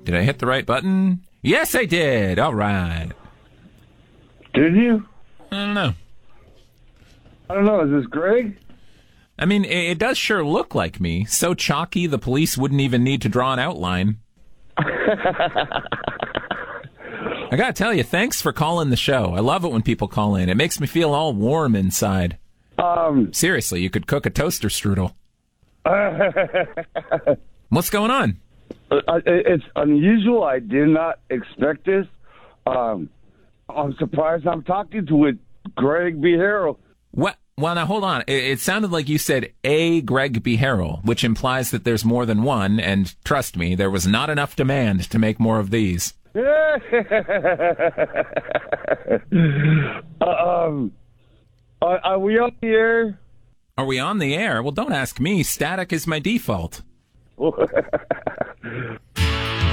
Did I hit the right button? Yes, I did. All right. Did you? I don't know. I don't know. Is this Greg? I mean, it does sure look like me. So chalky, the police wouldn't even need to draw an outline. I gotta tell you, thanks for calling the show. I love it when people call in. It makes me feel all warm inside. Seriously, you could cook a toaster strudel. What's going on? It's unusual. I did not expect this. I'm surprised I'm talking with Greg B. Harrell. What? Well, now, hold on. It sounded like you said a Greg B. Harrell, which implies that there's more than one, and trust me, there was not enough demand to make more of these. Are we on the air? Are we on the air? Well, don't ask me. Static is my default.